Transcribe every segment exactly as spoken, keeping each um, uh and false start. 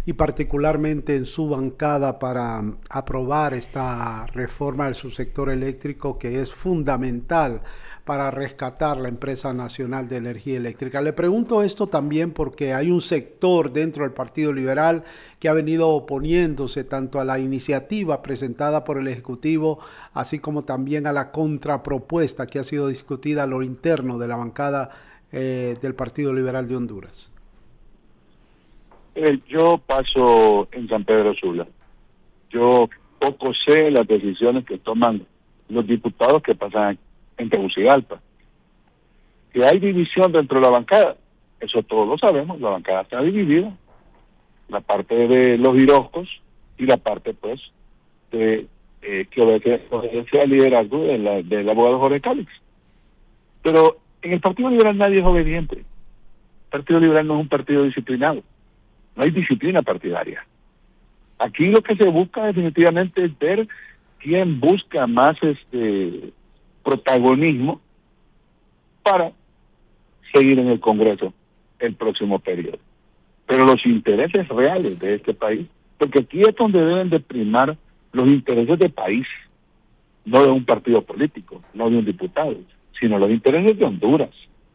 y particularmente en su bancada para aprobar esta reforma del subsector eléctrico que es fundamental para rescatar la empresa nacional de energía eléctrica. Le pregunto esto también porque hay un sector dentro del Partido Liberal que ha venido oponiéndose tanto a la iniciativa presentada por el Ejecutivo, así como también a la contrapropuesta que ha sido discutida a lo interno de la bancada eh, del Partido Liberal de Honduras. Eh, yo paso en San Pedro Sula. Yo poco sé las decisiones que toman los diputados que pasan en Tegucigalpa. Que hay división dentro de la bancada, eso todos lo sabemos, la bancada está dividida, la parte de los Iroscos y la parte pues de eh, que obedece, obedece al liderazgo de la, del abogado Jorge Cálix. Pero en el Partido Liberal nadie es obediente. El Partido Liberal no es un partido disciplinado, no hay disciplina partidaria. Aquí lo que se busca definitivamente es ver quién busca más este protagonismo para seguir en el Congreso el próximo periodo. Pero los intereses reales de este país, porque aquí es donde deben de primar los intereses del país, no de un partido político, no de un diputado, sino los intereses de Honduras.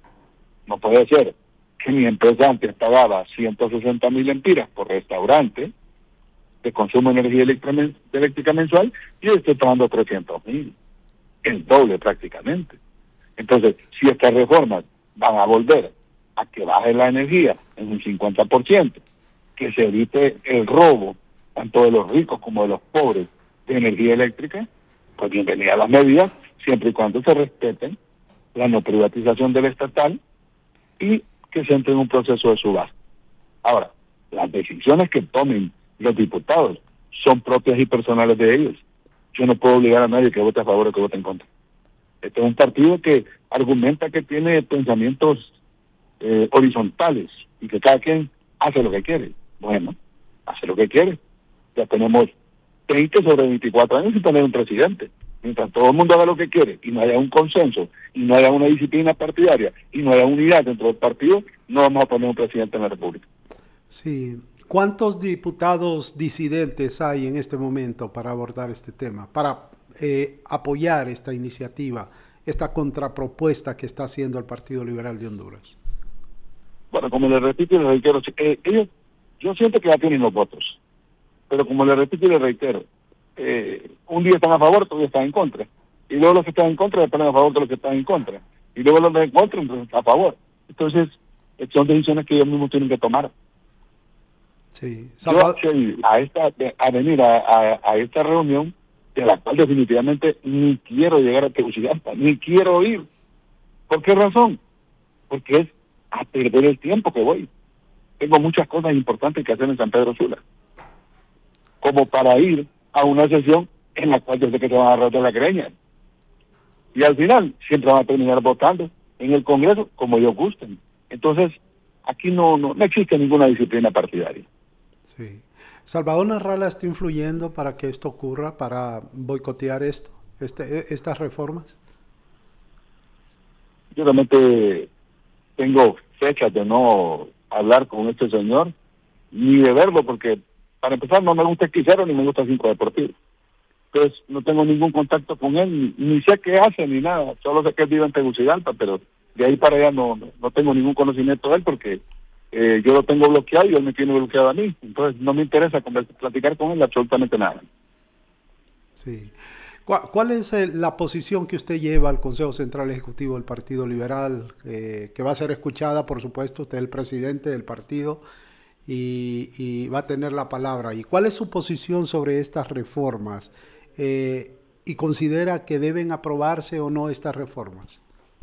No puede ser que mi empresa antes pagaba ciento sesenta mil empiras por restaurante de consumo de energía eléctrica mensual y hoy estoy pagando trescientos mil, el doble prácticamente. Entonces, si estas reformas van a volver a que baje la energía en un cincuenta por ciento, que se evite el robo tanto de los ricos como de los pobres de energía eléctrica, pues bienvenida a las medidas, siempre y cuando se respeten la no privatización del estatal y que se entre en un proceso de subasta. Ahora, las decisiones que tomen los diputados son propias y personales de ellos. Yo no puedo obligar a nadie que vote a favor o que vote en contra. Este es un partido que argumenta que tiene pensamientos eh, horizontales y que cada quien hace lo que quiere. Bueno, hace lo que quiere. Ya tenemos veinte sobre veinticuatro años sin tener un presidente. Mientras todo el mundo haga lo que quiere y no haya un consenso y no haya una disciplina partidaria y no haya unidad dentro del partido, no vamos a poner un presidente en la República. Sí. ¿Cuántos diputados disidentes hay en este momento para abordar este tema, para eh, apoyar esta iniciativa, esta contrapropuesta que está haciendo el Partido Liberal de Honduras? Bueno, como les repito y les reitero, eh, ellos, yo siento que ya tienen los votos, pero como les repito y les reitero, eh, un día están a favor, otro día están en contra, y luego los que están en contra están a favor de los que están en contra, y luego los de en contra entonces, a favor. Entonces, son decisiones que ellos mismos tienen que tomar. Sí. Yo sí, a esta a venir a, a, a esta reunión, de la cual definitivamente ni quiero llegar a Tegucigalpa, ni quiero ir. ¿Por qué razón? Porque es a perder el tiempo que voy. Tengo muchas cosas importantes que hacer en San Pedro Sula, como para ir a una sesión en la cual yo sé que se van a agarrar de la greña. Y al final siempre van a terminar votando en el Congreso como ellos gusten. Entonces, aquí no, no, no existe ninguna disciplina partidaria. Sí. ¿Salvador Narrala está influyendo para que esto ocurra, para boicotear esto, este, estas reformas? Yo realmente tengo fechas de no hablar con este señor, ni de verlo, porque para empezar no me gusta Esquicero ni me gusta Cinco Deportivo. Entonces no tengo ningún contacto con él, ni, ni sé qué hace ni nada, solo sé que él vive en Tegucigalpa, pero de ahí para allá no, no, no tengo ningún conocimiento de él porque Eh, yo lo tengo bloqueado y él me tiene bloqueado a mí. Entonces no me interesa conversar, platicar con él absolutamente nada. Sí. ¿Cuál, cuál es el, la posición que usted lleva al Consejo Central Ejecutivo del Partido Liberal, eh, que va a ser escuchada, por supuesto? Usted es el presidente del partido y, y va a tener la palabra. ¿Y cuál es su posición sobre estas reformas? Eh, ¿Y considera que deben aprobarse o no estas reformas?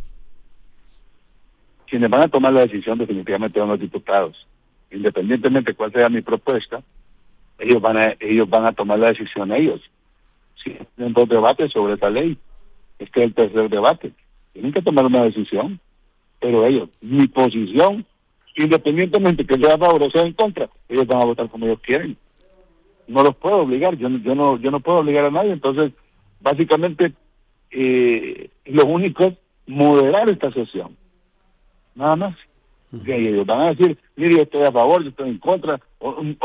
Quienes van a tomar la decisión definitivamente son los diputados. Independientemente de cuál sea mi propuesta, ellos van a ellos van a tomar la decisión ellos. Si tienen dos debates sobre esa ley, este es el tercer debate. Tienen que tomar una decisión, pero ellos, mi posición, independientemente que sea a favor o sea en contra, ellos van a votar como ellos quieren. No los puedo obligar, yo, yo no yo no puedo obligar a nadie. Entonces, básicamente, eh, lo único es moderar esta sesión. Nada más. Uh-huh. Que ellos van a decir, mire, yo estoy a favor, yo estoy en contra, o,